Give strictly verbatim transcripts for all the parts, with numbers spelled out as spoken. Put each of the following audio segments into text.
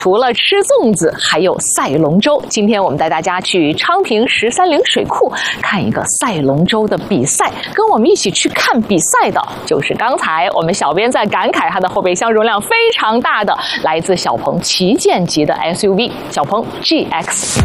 除了吃粽子，还有赛龙舟。今天我们带大家去昌平十三陵水库看一个赛龙舟的比赛。跟我们一起去看比赛的，就是刚才我们小编在感慨它的后备箱容量非常大的，来自小鹏旗舰级的 S U V 小鹏 G X。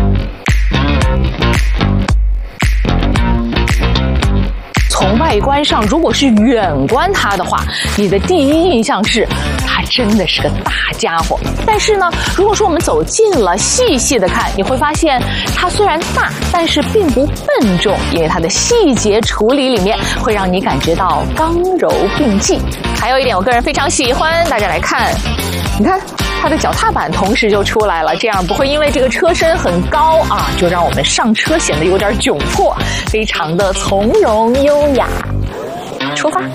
从外观上，如果是远观它的话，你的第一印象是它真的是个大家伙。但是呢，如果说我们走近了，细细的看，你会发现它虽然大，但是并不笨重，因为它的细节处理里面会让你感觉到刚柔并济。还有一点我个人非常喜欢，大家来看，你看它的脚踏板同时就出来了，这样不会因为这个车身很高啊，就让我们上车显得有点窘迫，非常的从容优雅。出发！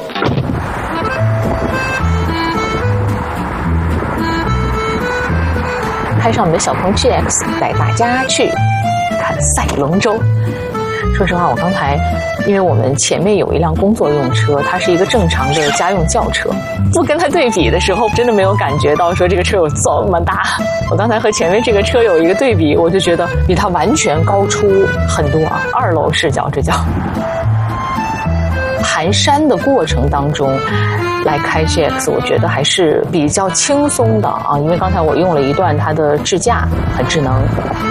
开上我们的小鹏 G X， 带大家去看赛龙舟。说实话，我刚才因为我们前面有一辆工作用车，它是一个正常的家用轿车，不跟它对比的时候，真的没有感觉到说这个车有这么大。我刚才和前面这个车有一个对比，我就觉得比它完全高出很多啊！二楼视角，这叫。盘山的过程当中来开 G X， 我觉得还是比较轻松的啊，因为刚才我用了一段它的智驾，很智能。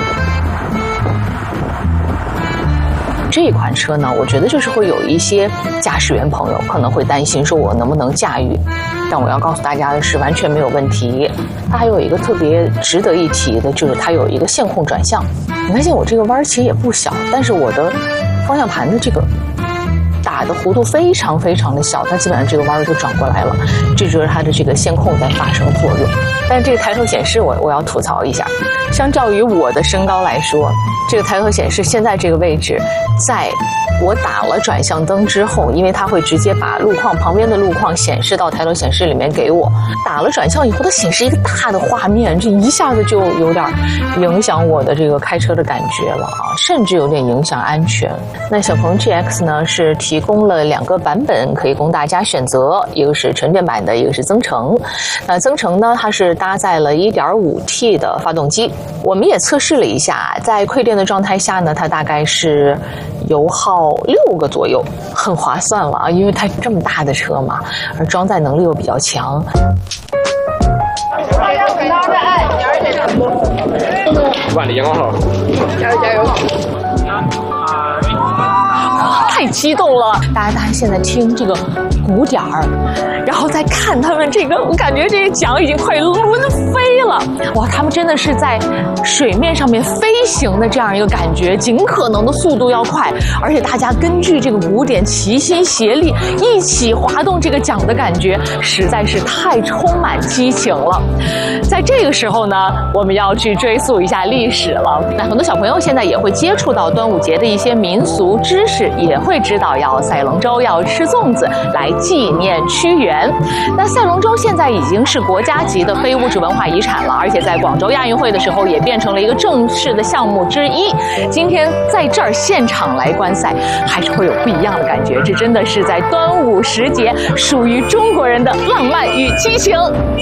这一款车呢，我觉得就是会有一些驾驶员朋友可能会担心说我能不能驾驭，但我要告诉大家的是完全没有问题。它还有一个特别值得一提的，就是它有一个线控转向。你发现我这个弯其实也不小，但是我的方向盘的这个打的弧度非常非常的小，它基本上这个弯就转过来了，这就是它的这个线控在发生作用。但是这个抬头显示我我要吐槽一下，相较于我的身高来说，这个抬头显示现在这个位置，在我打了转向灯之后，因为它会直接把路况旁边的路况显示到抬头显示里面给我，打了转向以后它显示一个大的画面，这一下子就有点影响我的这个开车的感觉了啊，甚至有点影响安全。那小鹏 G X 呢是提供了两个版本可以供大家选择，一个是纯电版的，一个是增程。那增程呢，它是搭载了 一点五 T 的发动机，我们也测试了一下，在馈电的状态下呢，它大概是油耗六个左右，很划算了啊，因为它这么大的车嘛，而装载能力又比较强。 万里阳光好，加油加油！ 太激动了！大家大家现在听这个鼓点儿，然后再看他们这个，我感觉这个桨已经快抡飞了。哇，他们真的是在水面上面飞行的这样一个感觉，尽可能的速度要快，而且大家根据这个鼓点齐心协力一起滑动这个桨的感觉，实在是太充满激情了。在这个时候呢，我们要去追溯一下历史了。那很多小朋友现在也会接触到端午节的一些民俗知识，也会知道要赛龙舟，要吃粽子来纪念屈原。那赛龙舟现在已经是国家级的非物质文化遗产了，而且在广州亚运会的时候也变成了一个正式的项目之一。今天在这儿现场来观赛，还是会有不一样的感觉。这真的是在端午时节属于中国人的浪漫与激情。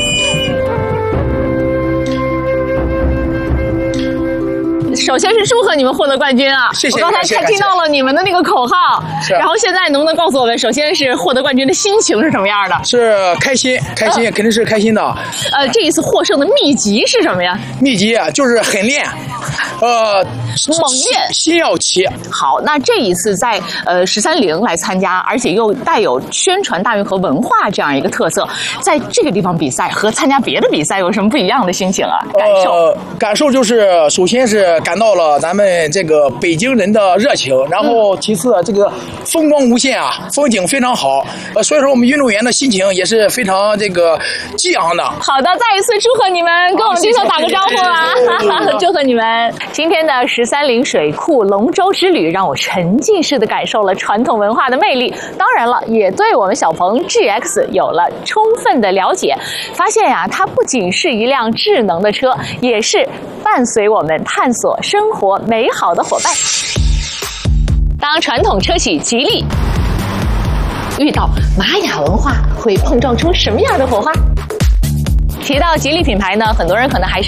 首先是祝贺你们获得冠军啊！ 谢谢。 我刚才才听到了你们的那个口号，然后现在能不能告诉我们，首先是获得冠军的心情是什么样的？ 是开心，开心、呃、肯定是开心的。 呃，这一次获胜的秘籍是什么呀？ 秘籍啊，就是狠练，呃， 猛练， 心要齐。 好，那这一次在呃十三陵来参加，而且又带有宣传大运河文化这样一个特色，在这个地方比赛和参加别的比赛有什么不一样的心情啊？感受？ 呃，感受就是首先是感到了咱们这个北京人的热情，然后其次这个风光无限啊，风景非常好，呃，所以说我们运动员的心情也是非常这个激昂的。 好的，再一次祝贺你们，跟我们镜头打个招呼啊！祝贺你们！今天的十三陵水库龙舟之旅，让我沉浸式的感受了传统文化的魅力，当然了，也对我们小鹏 G X 有了充分的了解，发现呀、啊，它不仅是一辆智能的车，也是伴随我们探索生活美好的伙伴。当传统车企吉利遇到玛雅文化，会碰撞出什么样的火花？提到吉利品牌呢，很多人可能还是